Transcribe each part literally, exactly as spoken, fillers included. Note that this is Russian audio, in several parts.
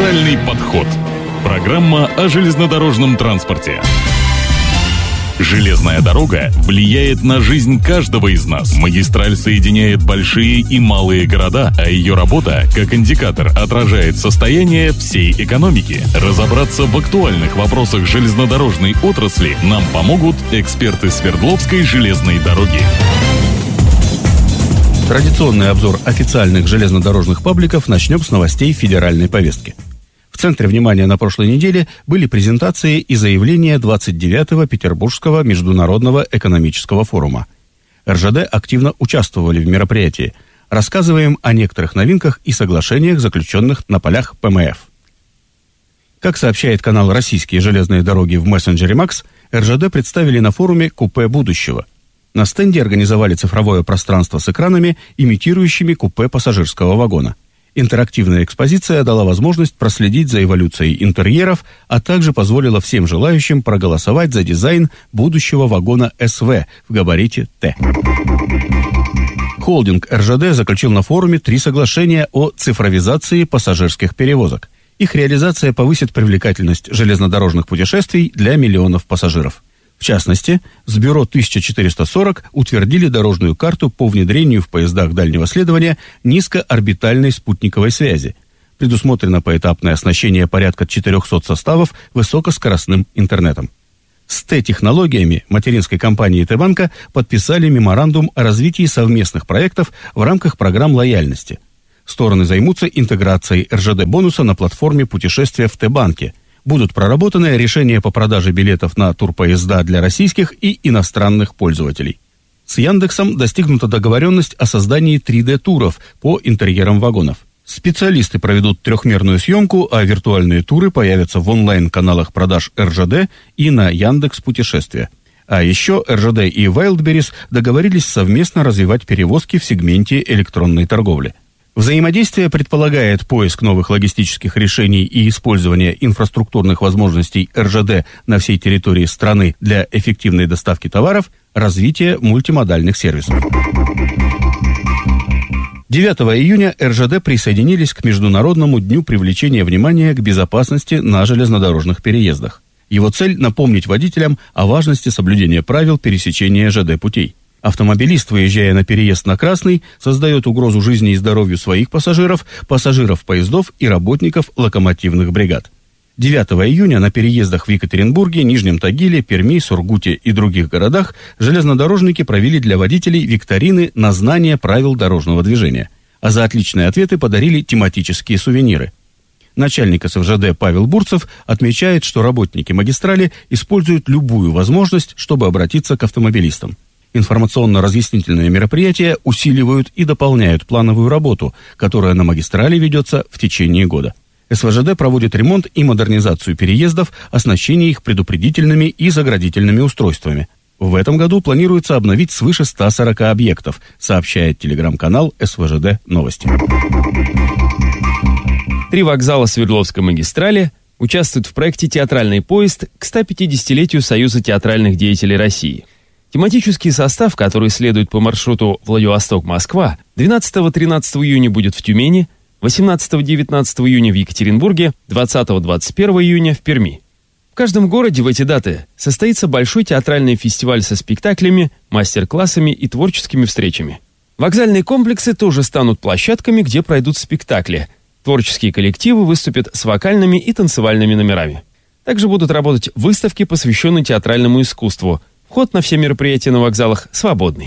Магистральный подход. Программа о железнодорожном транспорте. Железная дорога влияет на жизнь каждого из нас. Магистраль соединяет большие и малые города, а ее работа, как индикатор, отражает состояние всей экономики. Разобраться в актуальных вопросах железнодорожной отрасли нам помогут эксперты Свердловской железной дороги. Традиционный обзор официальных железнодорожных пабликов начнем с новостей федеральной повестки. В центре внимания на прошлой неделе были презентации и заявления двадцать девятого Петербургского международного экономического форума. эр жэ дэ активно участвовали в мероприятии. Рассказываем о некоторых новинках и соглашениях, заключенных на полях пэ эм эф. Как сообщает канал «Российские железные дороги» в мессенджере Макс, эр жэ дэ представили на форуме купе будущего. На стенде организовали цифровое пространство с экранами, имитирующими купе пассажирского вагона. Интерактивная экспозиция дала возможность проследить за эволюцией интерьеров, а также позволила всем желающим проголосовать за дизайн будущего вагона эс вэ в габарите Т. Холдинг эр жэ дэ заключил на форуме три соглашения о цифровизации пассажирских перевозок. Их реализация повысит привлекательность железнодорожных путешествий для миллионов пассажиров. В частности, с бюро тысяча четыреста сорок утвердили дорожную карту по внедрению в поездах дальнего следования низкоорбитальной спутниковой связи. Предусмотрено поэтапное оснащение порядка четырехсот составов высокоскоростным интернетом. С Т-технологиями материнской компании Т-банка подписали меморандум о развитии совместных проектов в рамках программ лояльности. Стороны займутся интеграцией эр жэ дэ-бонуса на платформе путешествия в Т-банке. Будут проработаны решения по продаже билетов на турпоезда для российских и иностранных пользователей. С Яндексом достигнута договоренность о создании три дэ-туров по интерьерам вагонов. Специалисты проведут трехмерную съемку, а виртуальные туры появятся в онлайн-каналах продаж эр жэ дэ и на Яндекс.Путешествия. А еще эр жэ дэ и Wildberries договорились совместно развивать перевозки в сегменте электронной торговли. Взаимодействие предполагает поиск новых логистических решений и использование инфраструктурных возможностей эр жэ дэ на всей территории страны для эффективной доставки товаров, развитие мультимодальных сервисов. девятого июня эр жэ дэ присоединились к Международному дню привлечения внимания к безопасности на железнодорожных переездах. Его цель – напомнить водителям о важности соблюдения правил пересечения жэ дэ-путей. Автомобилист, выезжая на переезд на красный, создает угрозу жизни и здоровью своих пассажиров, пассажиров поездов и работников локомотивных бригад. девятого июня на переездах в Екатеринбурге, Нижнем Тагиле, Перми, Сургуте и других городах железнодорожники провели для водителей викторины на знание правил дорожного движения, а за отличные ответы подарили тематические сувениры. Начальник эс эф жэ дэ Павел Бурцев отмечает, что работники магистрали используют любую возможность, чтобы обратиться к автомобилистам. Информационно-разъяснительные мероприятия усиливают и дополняют плановую работу, которая на магистрали ведется в течение года. эс вэ жэ дэ проводит ремонт и модернизацию переездов, оснащение их предупредительными и заградительными устройствами. В этом году планируется обновить свыше ста сорока объектов, сообщает телеграм-канал эс вэ жэ дэ «Новости». Три вокзала Свердловской магистрали участвуют в проекте «Театральный поезд» к ста пятидесятилетию Союза театральных деятелей России. Тематический состав, который следует по маршруту Владивосток-Москва, двенадцатого-тринадцатого июня будет в Тюмени, восемнадцатого-девятнадцатого июня в Екатеринбурге, двадцатого-двадцать первого июня в Перми. В каждом городе в эти даты состоится большой театральный фестиваль со спектаклями, мастер-классами и творческими встречами. Вокзальные комплексы тоже станут площадками, где пройдут спектакли. Творческие коллективы выступят с вокальными и танцевальными номерами. Также будут работать выставки, посвященные театральному искусству. Вход на все мероприятия на вокзалах свободный.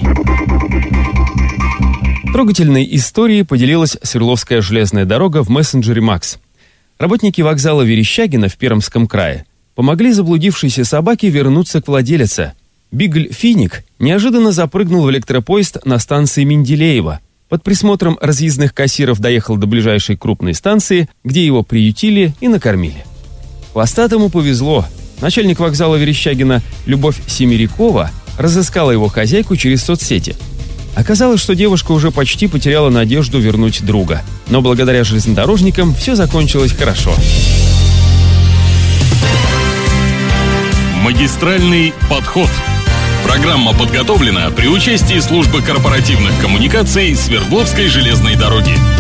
Трогательной историей поделилась Свердловская железная дорога в мессенджере Макс. Работники вокзала Верещагино в Пермском крае помогли заблудившейся собаке вернуться к владелице. Бигль Финик неожиданно запрыгнул в электропоезд на станции Менделеева. Под присмотром разъездных кассиров доехал до ближайшей крупной станции, где его приютили и накормили. Хвостатому повезло. Начальник вокзала Верещагино Любовь Семерякова разыскала его хозяйку через соцсети. Оказалось, что девушка уже почти потеряла надежду вернуть друга. Но благодаря железнодорожникам все закончилось хорошо. Магистральный подход. Программа подготовлена при участии службы корпоративных коммуникаций Свердловской железной дороги.